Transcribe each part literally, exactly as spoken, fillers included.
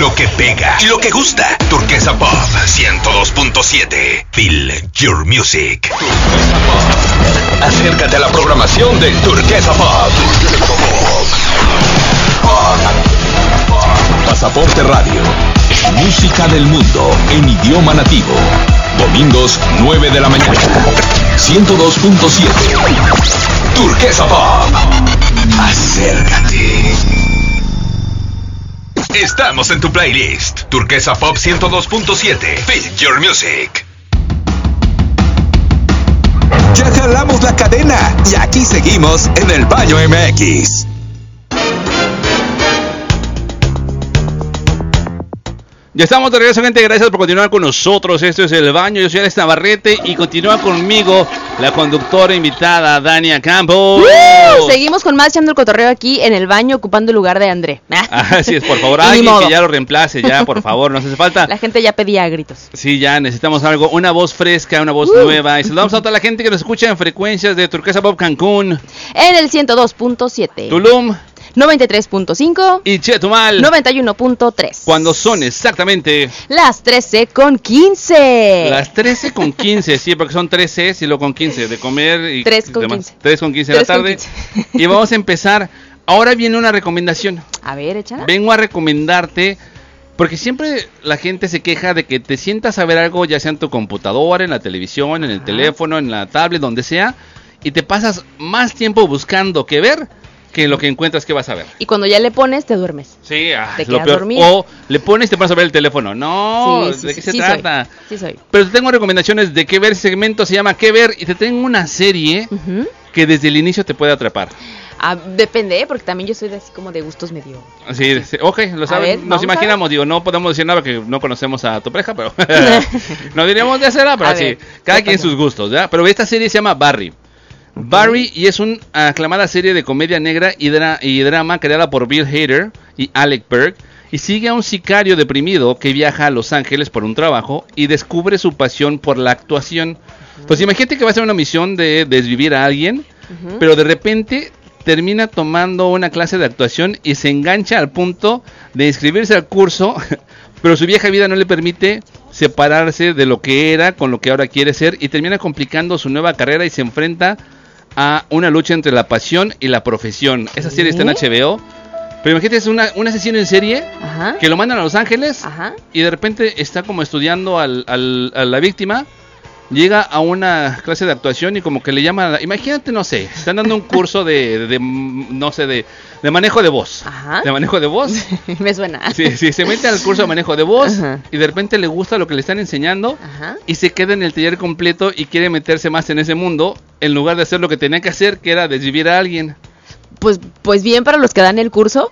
Lo que pega y lo que gusta. Turquesa Pop ciento dos punto siete. Feel your music. Turquesa Pop. Acércate a la programación de Turquesa Pop. Turquesa Pop. Pasaporte Radio. Música del mundo en idioma nativo. Domingos nueve de la mañana. ciento dos punto siete. Turquesa Pop. Acércate. Estamos en tu playlist. Turquesa Pop ciento dos punto siete. Feel your music. Ya jalamos la cadena y aquí seguimos en el Baño M X. Ya estamos de regreso, gente. Gracias por continuar con nosotros. Esto es El Baño. Yo soy Alex Navarrete y continúa conmigo la conductora invitada, Dania Campos. ¡Uh! Seguimos con más echando el cotorreo aquí en El Baño, ocupando el lugar de André. Así es, por favor, alguien que ya lo reemplace, ya, por favor, nos hace falta. La gente ya pedía a gritos. Sí, ya necesitamos algo, una voz fresca, una voz uh. nueva. Y saludamos a toda la gente que nos escucha en frecuencias de Turquesa Pop Cancún. En el ciento dos punto siete. Tulum. noventa y tres punto cinco y Chetumal noventa y uno punto tres. Cuando son exactamente las trece con quince. Las trece con quince, sí, porque son trece y luego con quince de comer y tres con quince. tres con quince de la tarde. Y vamos a empezar. Ahora viene una recomendación. A ver, échala. Vengo a recomendarte, porque siempre la gente se queja de que te sientas a ver algo, ya sea en tu computadora, en la televisión, en el Ajá. teléfono, en la tablet, donde sea, y te pasas más tiempo buscando que ver que lo que encuentras que vas a ver. Y cuando ya le pones, te duermes. Sí, ah, te es lo quedas peor. dormido. O le pones y te vas a ver el teléfono. No, sí, sí, ¿de qué sí, se sí trata? Soy. Sí soy. Pero te tengo recomendaciones de qué ver. Ese segmento se llama ¿Qué ver? Y te tengo una serie uh-huh. que desde el inicio te puede atrapar. Ah, depende, porque también yo soy de así como de gustos medio... Sí, sí. Ok, lo sabes, nos imaginamos, digo, no podemos decir nada porque no conocemos a tu pareja, pero no diríamos de hacerla, pero a sí, ver, cada quien sus gustos, ¿ya? Pero esta serie se llama Barry. Okay. Barry, y es una aclamada serie de comedia negra y, dra- y drama creada por Bill Hader y Alec Berg, y sigue a un sicario deprimido que viaja a Los Ángeles por un trabajo y descubre su pasión por la actuación. Uh-huh. Pues imagínate que va a ser una misión de desvivir a alguien, uh-huh. pero de repente termina tomando una clase de actuación y se engancha al punto de inscribirse al curso, pero su vieja vida no le permite separarse de lo que era con lo que ahora quiere ser, y termina complicando su nueva carrera y se enfrenta a una lucha entre la pasión y la profesión. Esa serie está en H B O. Pero imagínate, es una, un asesino en serie Ajá. que lo mandan a Los Ángeles Ajá. y de repente está como estudiando al, al, a la víctima. Llega a una clase de actuación y como que le llama, imagínate, no sé, están dando un curso de, de, de no sé, de, de manejo de voz. Ajá. De manejo de voz. Me suena. Sí, sí, se mete al curso de manejo de voz Ajá. y de repente le gusta lo que le están enseñando Ajá. y se queda en el taller completo y quiere meterse más en ese mundo en lugar de hacer lo que tenía que hacer, que era desvivir a alguien. Pues, pues bien para los que dan el curso.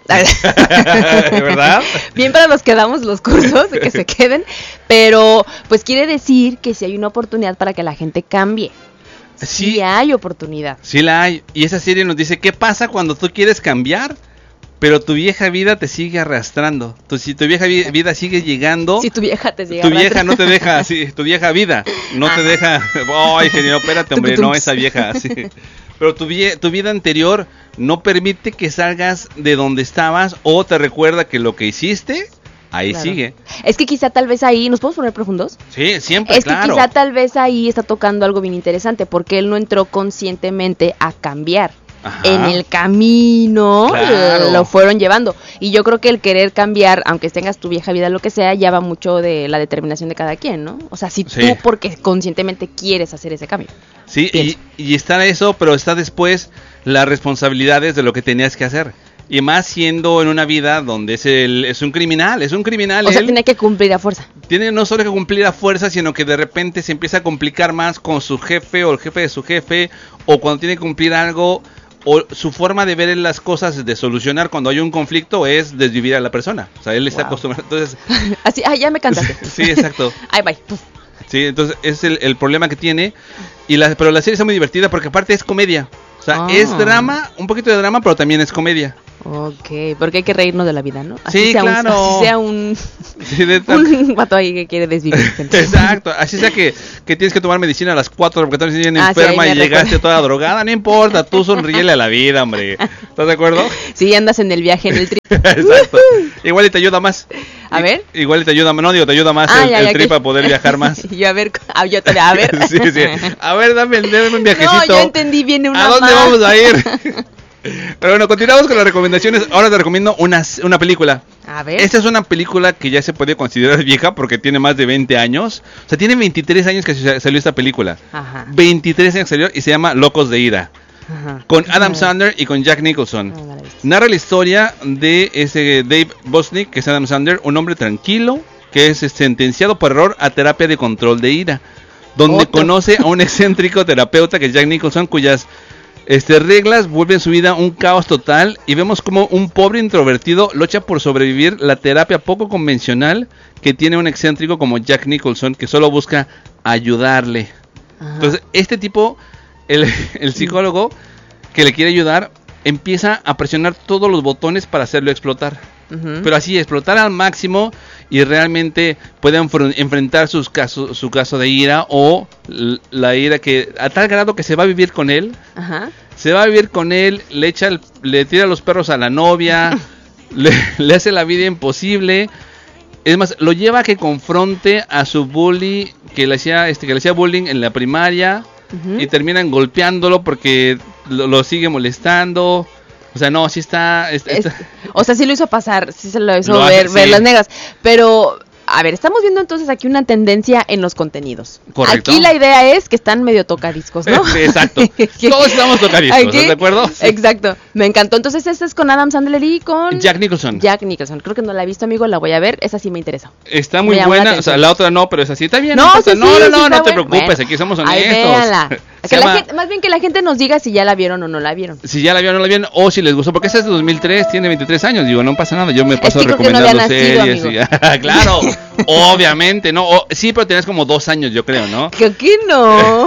¿Verdad? Bien para los que damos los cursos, de que se queden. Pero pues quiere decir que si hay una oportunidad para que la gente cambie. Sí, sí hay oportunidad. Sí la hay. Y esa serie nos dice, ¿qué pasa cuando tú quieres cambiar, pero tu vieja vida te sigue arrastrando? Entonces, si tu vieja vi- vida sigue llegando... Si tu vieja te sigue Tu arrastrando. vieja no te deja, sí, tu vieja vida no Ajá. te deja... Ay, ingeniero, espérate, hombre, no, esa vieja, sí. Pero tu, vie- tu vida anterior no permite que salgas de donde estabas, o te recuerda que lo que hiciste, ahí claro. sigue. Es que quizá tal vez ahí, ¿nos podemos poner profundos? Sí, siempre, es claro. Es que quizá tal vez ahí está tocando algo bien interesante, porque él no entró conscientemente a cambiar. Ajá. En el camino claro. lo fueron llevando. Y yo creo que el querer cambiar, aunque tengas tu vieja vida, lo que sea, ya va mucho de la determinación de cada quien, ¿no? O sea, si sí. tú porque conscientemente quieres hacer ese cambio. Sí, y, y está eso, pero está después las responsabilidades de lo que tenías que hacer. Y más siendo en una vida donde es el es un criminal, es un criminal. O sea, tiene que cumplir a fuerza. Tiene no solo que cumplir a fuerza, sino que de repente se empieza a complicar más con su jefe o el jefe de su jefe, o cuando tiene que cumplir algo, o su forma de ver las cosas, de solucionar cuando hay un conflicto, es desvivir a la persona. O sea, él está wow. acostumbrado. Entonces, así, ah, ya me cansaste. Sí, exacto. Ay, bye. Sí, entonces es el, el problema que tiene. Y la, pero la serie está muy divertida porque aparte es comedia. O sea, oh. es drama, un poquito de drama, pero también es comedia. Ok, porque hay que reírnos de la vida, ¿no? Así sí, sea claro. Un, así sea un, sí, de un vato ahí que quiere desvivir. Exacto, así sea que, que tienes que tomar medicina a las cuatro porque estás bien ah, enferma sí, y llegaste recuerdo. Toda drogada, no importa, tú sonríele a la vida, hombre. ¿Estás de acuerdo? Sí, andas en el viaje, en el trip. Exacto, igual y te ayuda más. A ver. Igual te ayuda, no digo, te ayuda más ah, el, ya, el ya, trip que... a poder viajar más. Yo a ver, a, yo te, a ver. sí, sí. A ver, dame, dame un viajecito. No, yo entendí bien una ¿A dónde más? vamos a ir? Pero bueno, continuamos con las recomendaciones. Ahora te recomiendo una, una película. A ver. Esta es una película que ya se puede considerar vieja porque tiene más de veinte años. O sea, tiene veintitrés años que salió esta película. Ajá. veintitrés años que salió y se llama Locos de Ira. Ajá. Con Adam Sandler y con Jack Nicholson. No, no Narra la historia de ese Dave Bosnick, que es Adam Sandler, un hombre tranquilo que es sentenciado por error a terapia de control de ira, donde Otro. conoce a un excéntrico terapeuta que es Jack Nicholson, cuyas este, reglas vuelven su vida un caos total, y vemos como un pobre introvertido lucha por sobrevivir la terapia poco convencional que tiene un excéntrico como Jack Nicholson, que solo busca ayudarle. Ajá. Entonces, este tipo, el, el psicólogo que le quiere ayudar, empieza a presionar todos los botones para hacerlo explotar. Uh-huh. Pero así, explotar al máximo y realmente puede enfr- enfrentar sus casos, su caso de ira o l- la ira que a tal grado que se va a vivir con él. Uh-huh. Se va a vivir con él, le echa el, le tira los perros a la novia, le, le hace la vida imposible. Es más, lo lleva a que confronte a su bully que le hacía, este, que le hacía bullying en la primaria. Uh-huh. Y terminan golpeándolo porque lo, lo sigue molestando. O sea, no, sí está, está, está... Es, o sea, sí lo hizo pasar, sí se lo hizo lo ver, hace, ver sí. las negras. Pero, a ver, estamos viendo entonces aquí una tendencia en los contenidos. Correcto. Aquí la idea es que están medio tocadiscos, ¿no? Exacto. Todos estamos tocadiscos, aquí, ¿estás de acuerdo? Exacto. Me encantó. Entonces, esta es con Adam Sandler y con... Jack Nicholson. Jack Nicholson. Creo que no la he visto, amigo, la voy a ver. Esa sí me interesa. Está muy me buena. O sea, la otra no, pero esa sí está bien. No, no, sí, no, sí, no, sí, no, no te bueno. preocupes. Bueno, aquí somos honestos. Ay, véala. Que la gente, más bien que la gente nos diga si ya la vieron o no la vieron. Si ya la vieron o no la vieron, o si les gustó, porque esa es de dos mil tres, tiene veintitrés años, digo, no pasa nada, yo me paso es que recomendando no series. Y, claro, obviamente, no, o, sí, pero tenías como dos años, yo creo, ¿no? Que aquí no.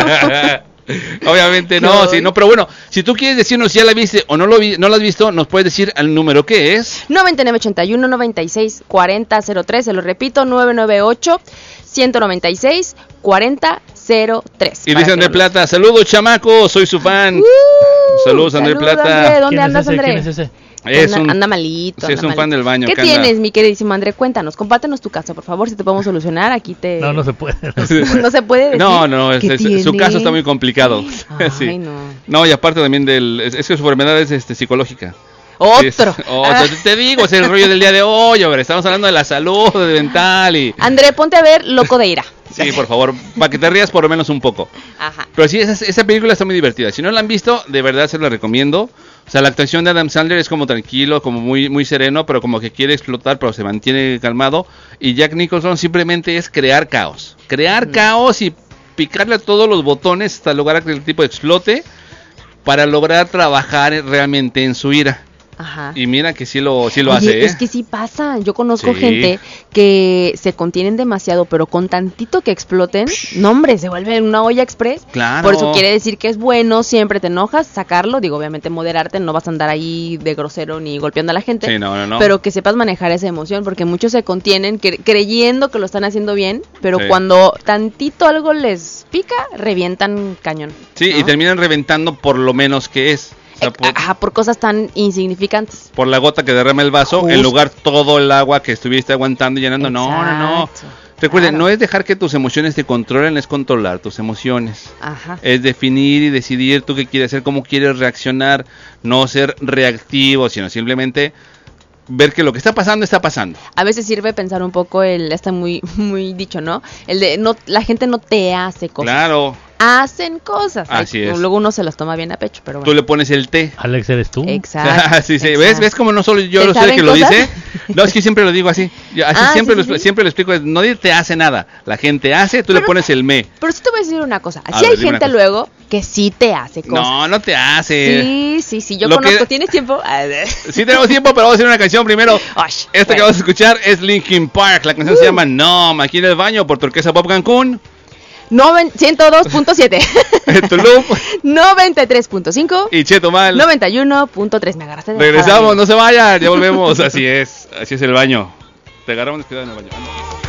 Obviamente no, no, sí, no, pero bueno, si tú quieres decirnos si ya la viste o no lo vi, no la has visto, nos puedes decir al número que es noventa y nueve ochenta y uno noventa y seis cuarenta cero tres, se lo repito, nueve nueve ocho ciento noventa y seis cuarenta cero tres. Y dice André Plata, saludos chamaco, soy su fan. Uh, saludos André saludos, Plata. André. ¿Dónde andas, André? ¿Quién es ese? Es anda, un, anda malito. Sí, anda es un malito. fan del baño. ¿Qué tienes, mi queridísimo André? Cuéntanos, compártenos tu caso, por favor, si te podemos solucionar. Aquí te... No, no se puede. No se puede, ¿No se puede decir? No, no, es, es, su caso está muy complicado. Ay, sí. no. No, y aparte también del... Es, es que su enfermedad es este, psicológica. Otro. Es, otro. Ah. Te, te digo, es el rollo del día de hoy, hombre. Estamos hablando de la salud, de dental y... André, ponte a ver Loco de Ira. Sí, por favor, para que te rías por lo menos un poco. Ajá. Pero sí, esa, esa película está muy divertida. Si no la han visto, de verdad se la recomiendo. O sea, la actuación de Adam Sandler es como tranquilo, como muy muy sereno, pero como que quiere explotar, pero se mantiene calmado. Y Jack Nicholson simplemente es crear caos. Crear mm. caos y picarle a todos los botones hasta lograr que el tipo explote para lograr trabajar realmente en su ira. Ajá. Y mira que sí lo, sí lo Oye, hace, ¿eh? Es que sí pasa. Yo conozco sí. gente que se contienen demasiado, pero con tantito que exploten, no hombre, se vuelve una olla express. Claro. Por eso quiere decir que es bueno, siempre te enojas, sacarlo, digo, obviamente moderarte, no vas a andar ahí de grosero ni golpeando a la gente. Sí, no, no, no. Pero que sepas manejar esa emoción, porque muchos se contienen cre- creyendo que lo están haciendo bien, pero sí. cuando tantito algo les pica, revientan cañón. Sí, ¿no? Y terminan reventando por lo menos que es. O sea, por, Ajá, por cosas tan insignificantes. Por la gota que derrama el vaso, Justo. En lugar todo el agua que estuviste aguantando y llenando. Exacto. No, no, no. Recuerden, claro. No es dejar que tus emociones te controlen, es controlar tus emociones. Ajá. Es definir y decidir tú qué quieres hacer, cómo quieres reaccionar, no ser reactivo, sino simplemente ver que lo que está pasando está pasando. A veces sirve pensar un poco el, está muy muy dicho, ¿no? El de no, la gente no te hace cosas. Claro. Hacen cosas. Así Ay, es. Luego uno se las toma bien a pecho, pero bueno. Tú le pones el té. Alex, ¿eres tú? Exacto. sí, sí. Exacto. ¿Ves? ¿Ves como no solo yo lo sé que lo dice? No, es que siempre lo digo así. Yo así ah, siempre, sí, sí, lo, sí. siempre lo explico. No te hace nada. La gente hace, tú pero, le pones el me. Pero sí te voy a decir una cosa. Así hay gente luego que sí te hace cosas. No, no te hace. Sí, sí, sí. Yo lo conozco. Que... ¿Tienes tiempo? Sí tenemos tiempo, pero vamos a hacer una canción primero. Osh, Esta bueno. que vamos a escuchar es Linkin Park. La canción uh. se llama No, aquí en el baño por Turquesa Pop Cancún. ciento dos punto siete Tulum noventa y tres punto cinco y Chetumal noventa y uno punto tres. Me agarraste de Regresamos, no se vayan, ya volvemos. Así es, así es el baño. Te agarramos descuidado en el baño.